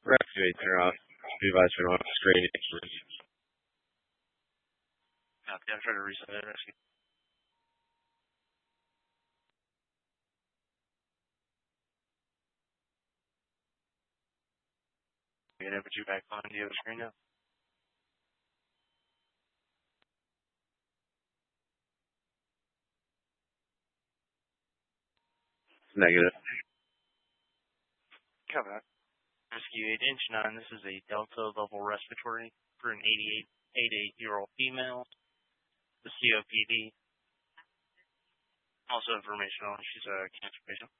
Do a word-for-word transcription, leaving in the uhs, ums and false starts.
Rescue eight, turn off. Be advised for north, straight eight. Okay, I'm trying to reset that rescue. I'm going to put you back on. Do you have a screen now? Negative. Cover that. Rescue eight, inch nine. This is a Delta level respiratory for an eighty-eight, eighty-eight-year-old female. The C O P D. Also information on she's a cancer patient.